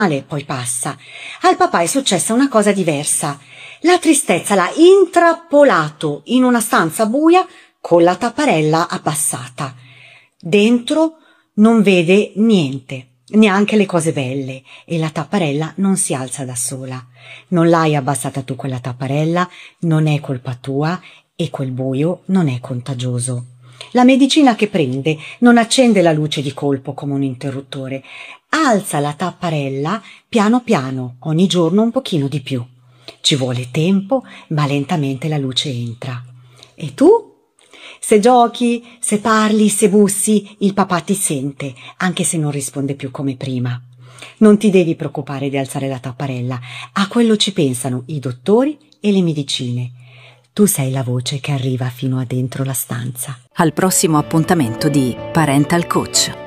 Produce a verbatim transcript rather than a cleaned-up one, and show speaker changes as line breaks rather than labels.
poi passa. Al papà è successa una cosa diversa. La tristezza l'ha intrappolato in una stanza buia con la tapparella abbassata. Dentro non vede niente, neanche le cose belle, e la tapparella non si alza da sola. Non l'hai abbassata tu quella tapparella, non è colpa tua e quel buio non è contagioso. La medicina che prende non accende la luce di colpo come un interruttore, alza la tapparella piano piano, ogni giorno un pochino di più. Ci vuole tempo, ma lentamente la luce entra. E tu? Se giochi, se parli, se bussi, il papà ti sente, anche se non risponde più come prima. Non ti devi preoccupare di alzare la tapparella, a quello ci pensano i dottori e le medicine. Tu sei la voce che arriva fino a dentro la stanza.
Al prossimo appuntamento di Parental Coach.